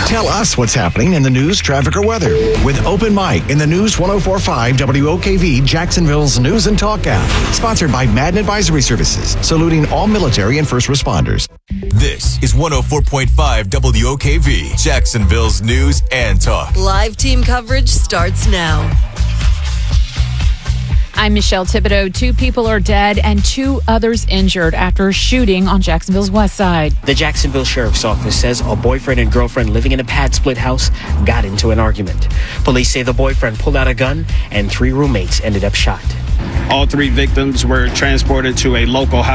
Tell us what's happening in the news, traffic, or weather with Open Mic in the News 104.5 WOKV Jacksonville's News and Talk app. Sponsored by Madden Advisory Services, saluting all military and first responders. This is 104.5 WOKV Jacksonville's News and Talk. Live team coverage starts now. I'm Michelle Thibodeau. 2 people are dead and 2 others injured after a shooting on Jacksonville's west side. The Jacksonville Sheriff's Office says a boyfriend and girlfriend living in a pad split house got into an argument. Police say the boyfriend pulled out a gun and 3 roommates ended up shot. All 3 victims were transported to a local hospital.